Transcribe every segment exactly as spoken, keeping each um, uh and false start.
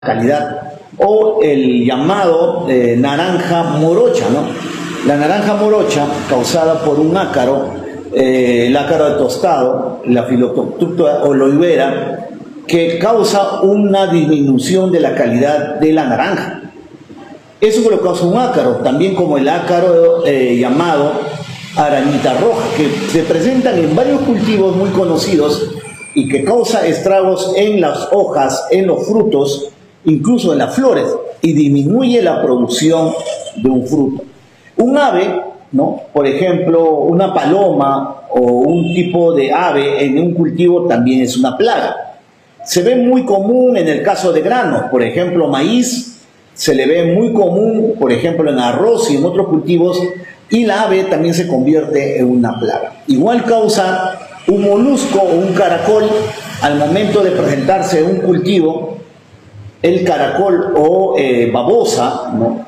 calidad, o el llamado eh, naranja morocha, ¿no? La naranja morocha, causada por un ácaro, eh, el ácaro de tostado, la Phylloctoctua aloevera, que causa una disminución de la calidad de la naranja. Eso lo causa un ácaro, también como el ácaro eh, llamado arañita roja, que se presentan en varios cultivos muy conocidos y que causa estragos en las hojas, en los frutos, incluso en las flores, y disminuye la producción de un fruto. Un ave, ¿no? Por ejemplo, una paloma o un tipo de ave en un cultivo también es una plaga. Se ve muy común en el caso de granos, por ejemplo, maíz, se le ve muy común, por ejemplo, en arroz y en otros cultivos, y la ave también se convierte en una plaga. Igual causa un molusco o un caracol al momento de presentarse en un cultivo. El caracol o eh, babosa, ¿no?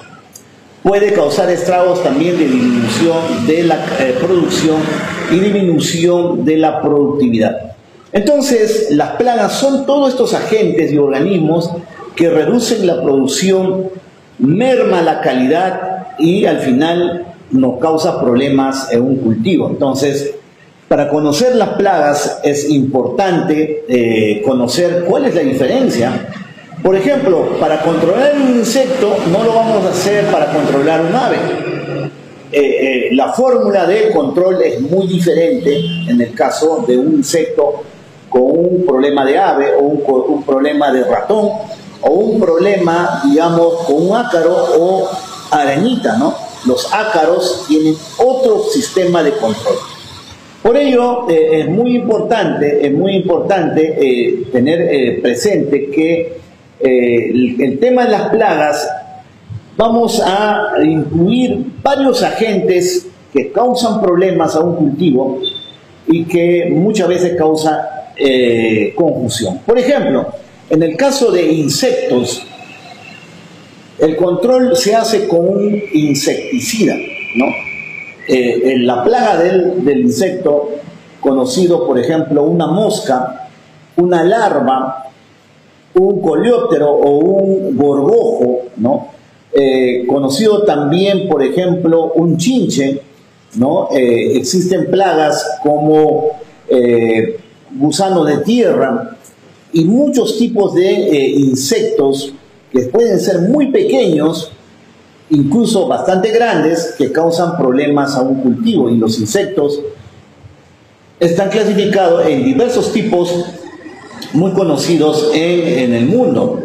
Puede causar estragos también de disminución de la eh, producción y disminución de la productividad. Entonces, las plagas son todos estos agentes y organismos que reducen la producción, merma la calidad y al final nos causa problemas en un cultivo. Entonces, para conocer las plagas es importante eh, conocer cuál es la diferencia. Por ejemplo, para controlar un insecto no lo vamos a hacer para controlar un ave. Eh, eh, la fórmula de control es muy diferente en el caso de un insecto con un problema de ave o un, un problema de ratón o un problema, digamos, con un ácaro o arañita, ¿no? Los ácaros tienen otro sistema de control. Por ello, eh, es muy importante, es muy importante eh, tener eh, presente que Eh, el, el tema de las plagas, vamos a incluir varios agentes que causan problemas a un cultivo y que muchas veces causa eh, confusión. Por ejemplo, en el caso de insectos, el control se hace con un insecticida, ¿no? Eh, la plaga del, del insecto, conocido por ejemplo una mosca, una larva, un coleóptero o un gorgojo, ¿no? Eh, conocido también, por ejemplo, un chinche, ¿no? Eh, existen plagas como eh, gusano de tierra y muchos tipos de eh, insectos que pueden ser muy pequeños, incluso bastante grandes, que causan problemas a un cultivo. Y los insectos están clasificados en diversos tipos muy conocidos en, en el mundo,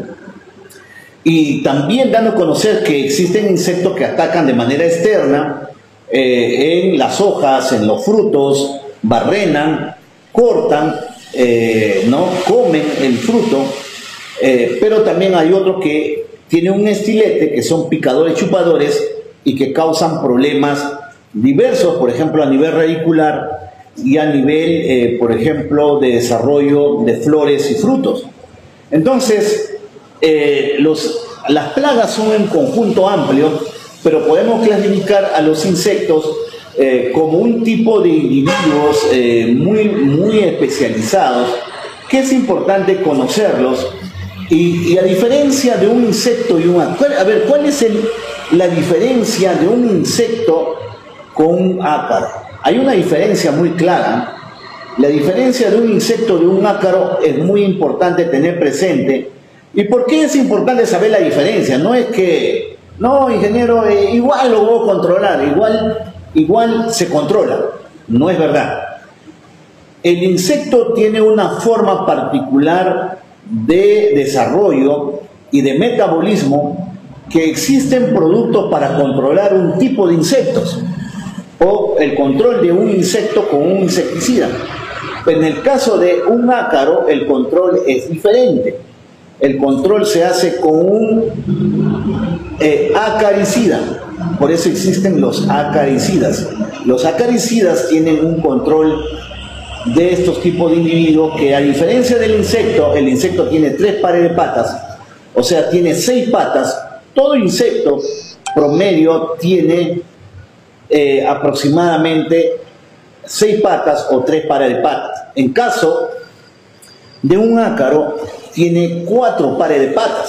y también dando a conocer que existen insectos que atacan de manera externa eh, en las hojas, en los frutos, barrenan, cortan, eh, ¿no? Comen el fruto, eh, pero también hay otros que tienen un estilete, que son picadores chupadores y que causan problemas diversos, por ejemplo a nivel radicular y a nivel, eh, por ejemplo, de desarrollo de flores y frutos. Entonces, eh, los, las plagas son un conjunto amplio, pero podemos clasificar a los insectos eh, como un tipo de individuos eh, muy, muy especializados, que es importante conocerlos. Y, y a diferencia de un insecto y un ácaro, a ver, ¿cuál es el, la diferencia de un insecto con un ácaro? Hay una diferencia muy clara. La diferencia de un insecto de un ácaro es muy importante tener presente. ¿Y por qué es importante saber la diferencia? No es que, no, ingeniero, eh, igual lo voy a controlar, igual, igual se controla. No es verdad. El insecto tiene una forma particular de desarrollo y de metabolismo, que existen productos para controlar un tipo de insectos, o el control de un insecto con un insecticida. En el caso de un ácaro, el control es diferente. El control se hace con un eh, acaricida. Por eso existen los acaricidas. Los acaricidas tienen un control de estos tipos de individuos que, a diferencia del insecto, el insecto tiene tres pares de patas, o sea, tiene seis patas. Todo insecto promedio tiene Eh, aproximadamente seis patas o tres pares de patas. En caso de un ácaro, tiene cuatro pares de patas.